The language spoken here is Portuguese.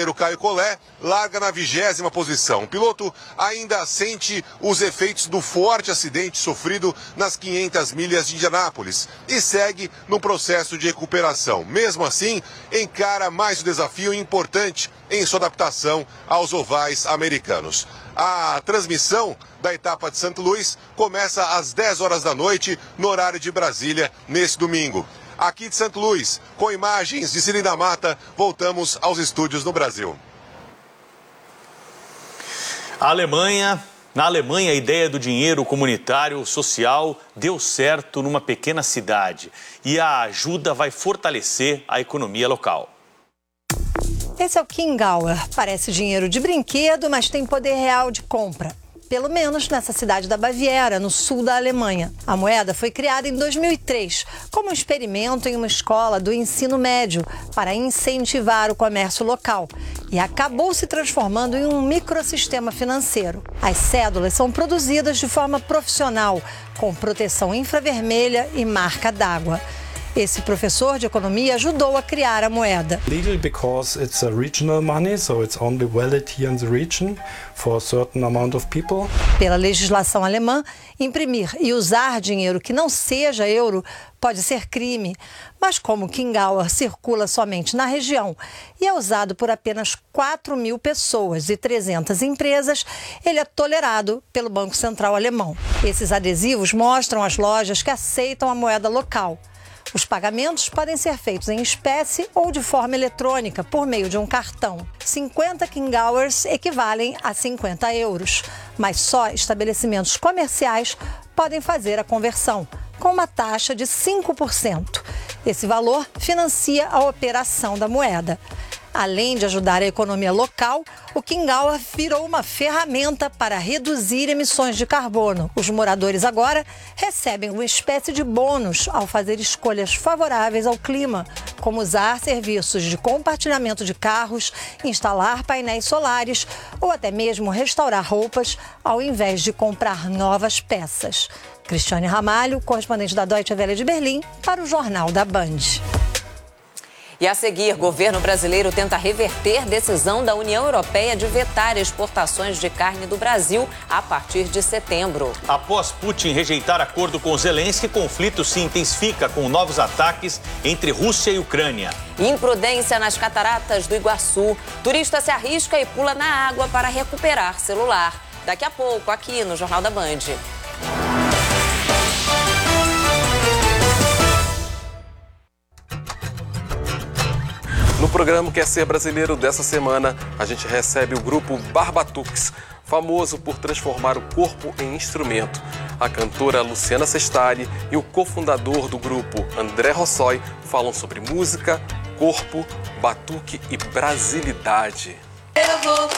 engenheiro Caio Collet larga na 20ª posição. O piloto ainda sente os efeitos do forte acidente sofrido nas 500 milhas de Indianápolis e segue no processo de recuperação. Mesmo assim, encara mais um desafio importante em sua adaptação aos ovais americanos. A transmissão da etapa de St. Louis começa às 10 horas da noite, no horário de Brasília, nesse domingo. Aqui de St. Louis, com imagens de Cine da Mata, voltamos aos estúdios no Brasil. Na Alemanha, a ideia do dinheiro comunitário social deu certo numa pequena cidade e a ajuda vai fortalecer a economia local. Esse é o Kingauer. Parece dinheiro de brinquedo, mas tem poder real de compra. Pelo menos nessa cidade da Baviera, no sul da Alemanha. A moeda foi criada em 2003 como um experimento em uma escola do ensino médio para incentivar o comércio local e acabou se transformando em um microsistema financeiro. As cédulas são produzidas de forma profissional, com proteção infravermelha e marca d'água. Esse professor de economia ajudou a criar a moeda. Legal because it's a regional money, so it's only valid here in the region for a certain amount of people. Pela legislação alemã, imprimir e usar dinheiro que não seja euro pode ser crime. Mas como o Kingauer circula somente na região e é usado por apenas 4.000 pessoas e 300 empresas, ele é tolerado pelo Banco Central alemão. Esses adesivos mostram as lojas que aceitam a moeda local. Os pagamentos podem ser feitos em espécie ou de forma eletrônica, por meio de um cartão. 50 Kingauers equivalem a 50 euros, mas só estabelecimentos comerciais podem fazer a conversão, com uma taxa de 5%. Esse valor financia a operação da moeda. Além de ajudar a economia local, o Kingauer virou uma ferramenta para reduzir emissões de carbono. Os moradores agora recebem uma espécie de bônus ao fazer escolhas favoráveis ao clima, como usar serviços de compartilhamento de carros, instalar painéis solares ou até mesmo restaurar roupas ao invés de comprar novas peças. Cristiane Ramalho, correspondente da Deutsche Welle de Berlim, para o Jornal da Band. E a seguir, o governo brasileiro tenta reverter decisão da União Europeia de vetar exportações de carne do Brasil a partir de setembro. Após Putin rejeitar acordo com Zelensky, conflito se intensifica com novos ataques entre Rússia e Ucrânia. Imprudência nas cataratas do Iguaçu. Turista se arrisca e pula na água para recuperar celular. Daqui a pouco, aqui no Jornal da Band. No programa Quer Ser Brasileiro dessa semana, a gente recebe o grupo Barbatux, famoso por transformar o corpo em instrumento. A cantora Luciana Sestari e o cofundador do grupo, André Rossoi, falam sobre música, corpo, batuque e brasilidade.